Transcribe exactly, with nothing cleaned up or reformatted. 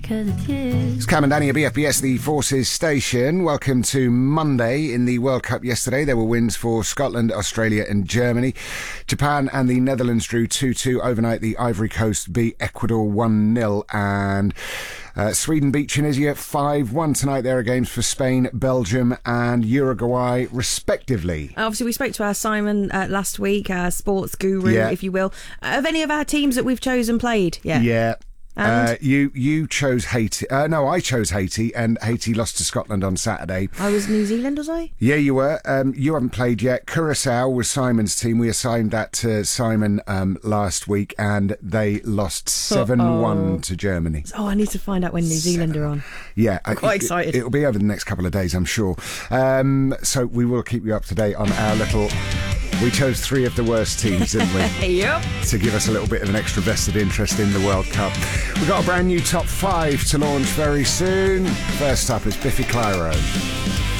'cause it's you. It's Cam and Danny at B F B S, the Forces station. Welcome to Monday. In the World Cup yesterday, there were wins for Scotland, Australia and Germany. Japan and the Netherlands drew two two. Overnight, the Ivory Coast beat Ecuador one nil. And uh, Sweden beat Tunisia five one. Tonight, there are games for Spain, Belgium and Uruguay, respectively. Obviously, we spoke to our Simon uh, last week, our sports guru, Yeah. if you will. Uh, have any of our teams that we've chosen played? Yeah. Yeah. And? Uh, you you chose Haiti. Uh, no, I chose Haiti, and Haiti lost to Scotland on Saturday. I was New Zealand, was I? Yeah, you were. Um, you haven't played yet. Curacao was Simon's team. We assigned that to Simon um, last week, and they lost seven one to Germany. Oh, I need to find out when New Zealand are on. Yeah, I'm quite excited. It, it'll be over the next couple of days, I'm sure. Um, so we will keep you up to date on our little... We chose three of the worst teams, didn't we? Yep. To give us a little bit of an extra vested interest in the World Cup. We've got a brand new top five to launch very soon. First up is Biffy Clyro.